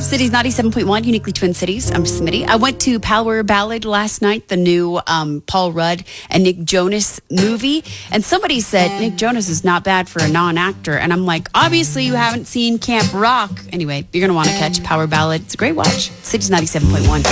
Cities 97.1, uniquely Twin Cities. I'm Smitty. I went to Power Ballad last night, the new Paul Rudd and Nick Jonas movie. And somebody said Nick Jonas is not bad for a non-actor. And I'm like, obviously you haven't seen Camp Rock. Anyway, you're going to want to catch Power Ballad. It's a great watch. Cities 97.1.